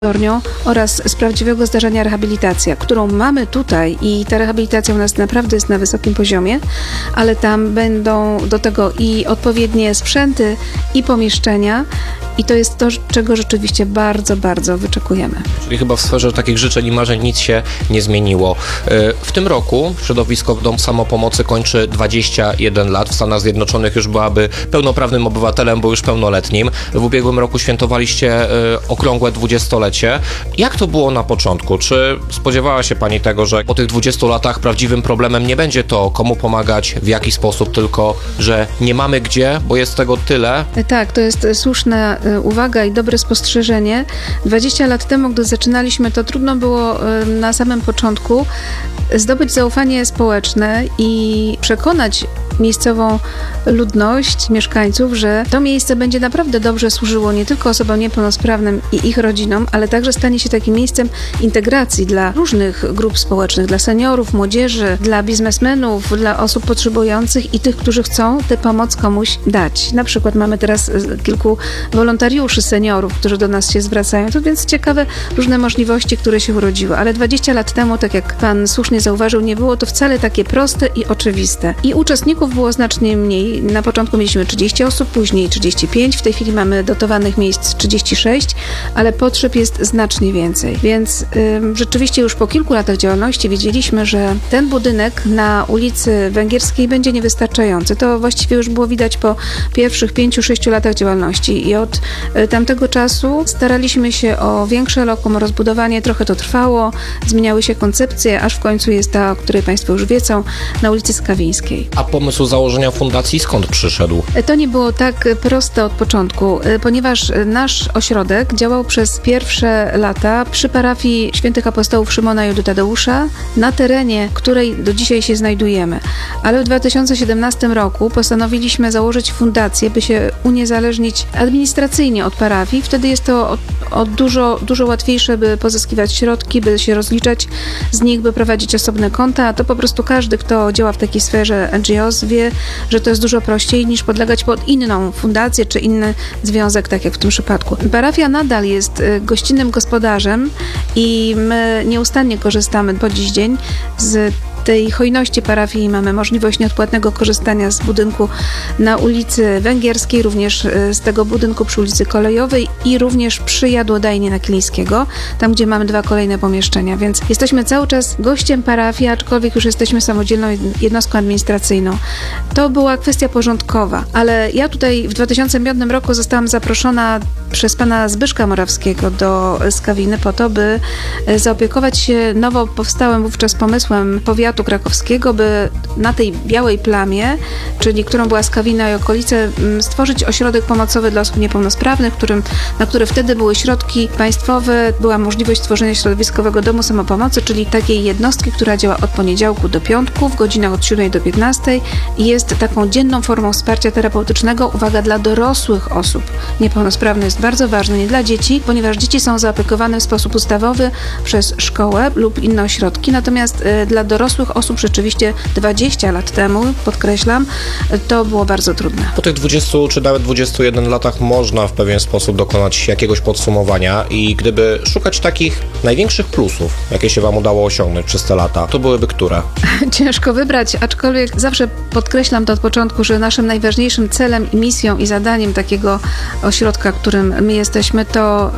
oraz z prawdziwego zdarzenia rehabilitacja, którą mamy tutaj i ta rehabilitacja u nas naprawdę jest na wysokim poziomie, ale tam będą do tego i odpowiednie sprzęty, i pomieszczenia i to jest to, czego rzeczywiście bardzo, bardzo wyczekujemy. Czyli chyba w sferze takich życzeń i marzeń nic się nie zmieniło. W tym roku środowisko Dom Samopomocy kończy 21 lat. W Stanach Zjednoczonych już byłaby pełnoprawnym obywatelem, bo już pełnoletnim. W ubiegłym roku świętowaliście okrągłe 20-lecie. Jak to było na początku? Czy spodziewała się Pani tego, że po tych 20 latach prawdziwym problemem nie będzie to, komu pomagać, w jaki sposób, tylko że nie mamy gdzie, bo jest tego tyle? Tak, to jest słuszna uwaga i dobre spostrzeżenie. 20 lat temu, gdy zaczynaliśmy, to trudno było na samym początku zdobyć zaufanie społeczne i przekonać miejscową ludność, mieszkańców, że to miejsce będzie naprawdę dobrze służyło nie tylko osobom niepełnosprawnym i ich rodzinom, ale także stanie się takim miejscem integracji dla różnych grup społecznych, dla seniorów, młodzieży, dla biznesmenów, dla osób potrzebujących i tych, którzy chcą tę pomoc komuś dać. Na przykład mamy teraz kilku wolontariuszy seniorów, którzy do nas się zwracają. To więc ciekawe różne możliwości, które się urodziły. Ale 20 lat temu, tak jak Pan słusznie zauważył, nie było to wcale takie proste i oczywiste. I uczestników było znacznie mniej. Na początku mieliśmy 30 osób, później 35. W tej chwili mamy dotowanych miejsc 36, ale potrzeb jest znacznie więcej. Więc rzeczywiście już po kilku latach działalności wiedzieliśmy, że ten budynek na ulicy Węgierskiej będzie niewystarczający. To właściwie już było widać po pierwszych 5-6 latach działalności i od tamtego czasu staraliśmy się o większe lokum, o rozbudowanie. Trochę to trwało, zmieniały się koncepcje, aż w końcu jest ta, o której Państwo już wiedzą, na ulicy Skawińskiej. A pomysł założenia fundacji skąd przyszedł? To nie było tak proste od początku, ponieważ nasz ośrodek działał przez pierwsze lata przy parafii świętych apostołów Szymona i Judy Tadeusza, na terenie, której do dzisiaj się znajdujemy. Ale w 2017 roku postanowiliśmy założyć fundację, by się uniezależnić administracyjnie od parafii. Wtedy jest to dużo łatwiejsze, by pozyskiwać środki, by się rozliczać z nich, by prowadzić osobne konta. A to po prostu każdy, kto działa w takiej sferze NGOs, wie, że to jest dużo prościej niż podlegać pod inną fundację czy inny związek, tak jak w tym przypadku. Parafia nadal jest gościnnym gospodarzem i my nieustannie korzystamy po dziś dzień z tej hojności parafii. Mamy możliwość nieodpłatnego korzystania z budynku na ulicy Węgierskiej, również z tego budynku przy ulicy Kolejowej i również przy Jadłodajnie na Kilińskiego, tam gdzie mamy 2 kolejne pomieszczenia, więc jesteśmy cały czas gościem parafii, aczkolwiek już jesteśmy samodzielną jednostką administracyjną. To była kwestia porządkowa, ale ja tutaj w 2005 roku zostałam zaproszona przez pana Zbyszka Morawskiego do Skawiny po to, by zaopiekować się nowo powstałym wówczas pomysłem powiatu krakowskiego, by na tej białej plamie, czyli którą była Skawina i okolice, stworzyć ośrodek pomocowy dla osób niepełnosprawnych, na które wtedy były środki państwowe, była możliwość stworzenia środowiskowego domu samopomocy, czyli takiej jednostki, która działa od poniedziałku do piątku w godzinach od 7 do 15 i jest taką dzienną formą wsparcia terapeutycznego, uwaga, dla dorosłych osób niepełnosprawnych. Jest bardzo ważne, nie dla dzieci, ponieważ dzieci są zaopiekowane w sposób ustawowy przez szkołę lub inne ośrodki, natomiast dla dorosłych osób rzeczywiście 20 lat temu, podkreślam, to było bardzo trudne. Po tych 20 czy nawet 21 latach można w pewien sposób dokonać jakiegoś podsumowania i gdyby szukać takich największych plusów, jakie się Wam udało osiągnąć przez te lata, to byłyby które? Ciężko wybrać, aczkolwiek zawsze podkreślam to od początku, że naszym najważniejszym celem i misją i zadaniem takiego ośrodka, którym my jesteśmy, to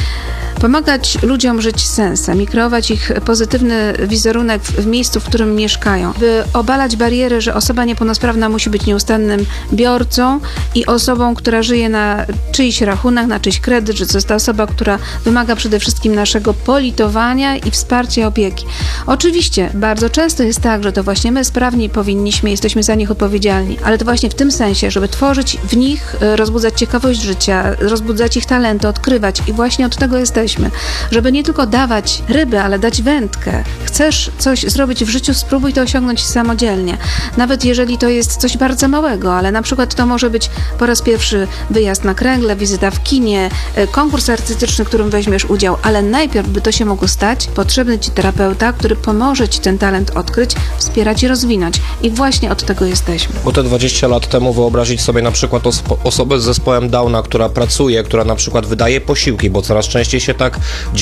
pomagać ludziom żyć sensem i kreować ich pozytywny wizerunek w miejscu, w którym mieszkają, by obalać bariery, że osoba niepełnosprawna musi być nieustannym biorcą i osobą, która żyje na czyjś rachunek, na czyjś kredyt, że to jest ta osoba, która wymaga przede wszystkim naszego politowania i wsparcia, opieki. Oczywiście bardzo często jest tak, że to właśnie my sprawni jesteśmy za nich odpowiedzialni, ale to właśnie w tym sensie, żeby tworzyć w nich, rozbudzać ciekawość życia, rozbudzać ich talenty, odkrywać i właśnie od tego jesteśmy. Żeby nie tylko dawać ryby, ale dać wędkę. Chcesz coś zrobić w życiu, spróbuj to osiągnąć samodzielnie. Nawet jeżeli to jest coś bardzo małego, ale na przykład to może być po raz pierwszy wyjazd na kręgle, wizyta w kinie, konkurs artystyczny, w którym weźmiesz udział, ale najpierw, by to się mogło stać, potrzebny Ci terapeuta, który pomoże Ci ten talent odkryć, wspierać i rozwinąć. I właśnie od tego jesteśmy. Bo te 20 lat temu wyobrazić sobie na przykład osobę z zespołem Downa, która pracuje, która na przykład wydaje posiłki, bo coraz częściej się się tak